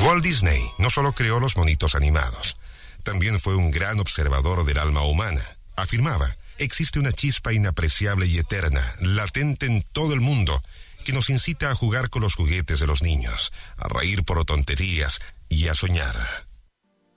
Walt Disney no solo creó los monitos animados, también fue un gran observador del alma humana. Afirmaba, existe una chispa inapreciable y eterna, latente en todo el mundo, que nos incita a jugar con los juguetes de los niños, a reír por tonterías y a soñar.